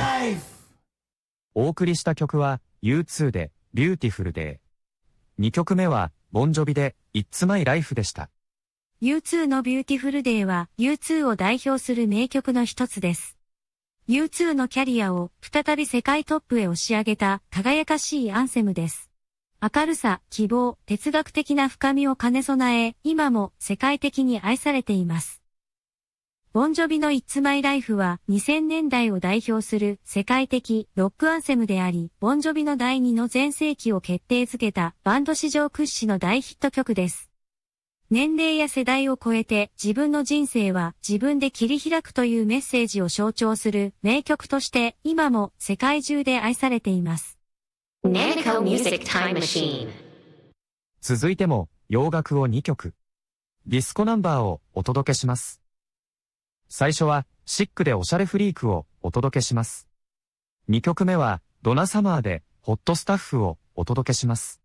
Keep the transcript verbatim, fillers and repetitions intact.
お送りした曲は ユーツー で Beautiful Day。にきょくめはボンジョビで It's My Life でした。 ユーツー の Beautiful Day は ユーツー を代表する名曲の一つです。ユーツー のキャリアを再び世界トップへ押し上げた輝かしいアンセムです。明るさ、希望、哲学的な深みを兼ね備え、今も世界的に愛されています。ボンジョビの It's My Life はにせんねんだいを代表する世界的ロックアンセムであり、ボンジョビのだいにの全盛期を決定づけたバンド史上屈指の大ヒット曲です。年齢や世代を超えて自分の人生は自分で切り開くというメッセージを象徴する名曲として今も世界中で愛されています。 Nanico Music Time Machine。 続いても洋楽をにきょく。ディスコナンバーをお届けします。最初はシックでおしゃれフリークをお届けします。にきょくめはドナサマーでホットスタッフをお届けします。